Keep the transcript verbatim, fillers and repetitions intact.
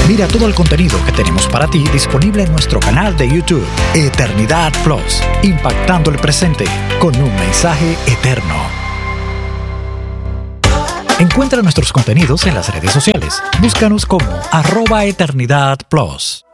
Mira todo el contenido que tenemos para ti disponible en nuestro canal de YouTube, Eternidad Plus, impactando el presente con un mensaje eterno. Encuentra nuestros contenidos en las redes sociales. Búscanos como arroba Eternidad Plus.